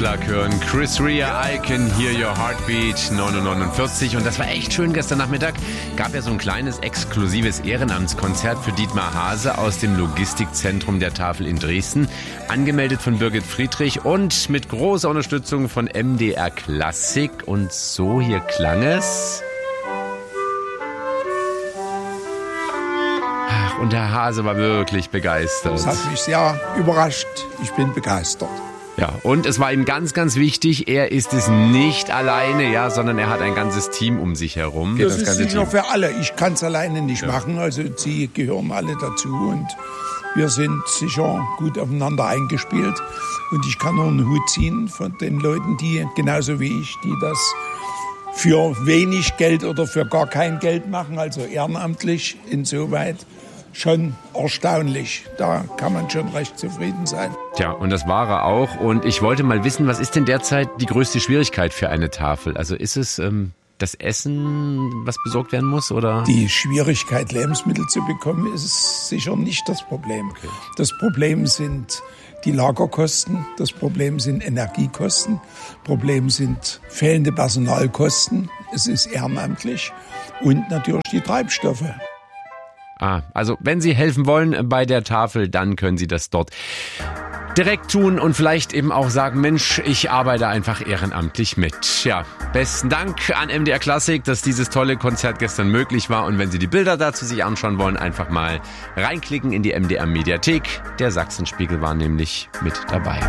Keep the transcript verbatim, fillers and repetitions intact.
Herzschlag hören. Chris Rea, I Can Hear Your Heartbeat, neun Uhr neunundvierzig. Und das war echt schön gestern Nachmittag. Gab ja so ein kleines exklusives Ehrenamtskonzert für Dietmar Hase aus dem Logistikzentrum der Tafel in Dresden. Angemeldet von Birgit Friedrich und mit großer Unterstützung von M D R Klassik. Und so hier klang es. Ach, und der Hase war wirklich begeistert. Das hat mich sehr überrascht. Ich bin begeistert. Ja, und es war ihm ganz, ganz wichtig, er ist es nicht alleine, ja, sondern er hat ein ganzes Team um sich herum. Das, das ist ganze sicher Team. für alle. Ich kann es alleine nicht Ja. machen, also sie gehören alle dazu und wir sind sicher gut aufeinander eingespielt. Und ich kann nur einen Hut ziehen von den Leuten, die genauso wie ich, die das für wenig Geld oder für gar kein Geld machen, also ehrenamtlich insoweit. Schon erstaunlich. Da kann man schon recht zufrieden sein. Tja, und das war er auch. Und ich wollte mal wissen, was ist denn derzeit die größte Schwierigkeit für eine Tafel? Also ist es ähm, das Essen, was besorgt werden muss, oder? Die Schwierigkeit, Lebensmittel zu bekommen, ist sicher nicht das Problem. Okay. Das Problem sind die Lagerkosten, das Problem sind Energiekosten, Problem sind fehlende Personalkosten, es ist ehrenamtlich und natürlich die Treibstoffe. Ah, also wenn Sie helfen wollen bei der Tafel, dann können Sie das dort direkt tun und vielleicht eben auch sagen, Mensch, ich arbeite einfach ehrenamtlich mit. Ja, besten Dank an M D R Klassik, dass dieses tolle Konzert gestern möglich war. Und wenn Sie die Bilder dazu sich anschauen wollen, einfach mal reinklicken in die M D R Mediathek. Der Sachsenspiegel war nämlich mit dabei.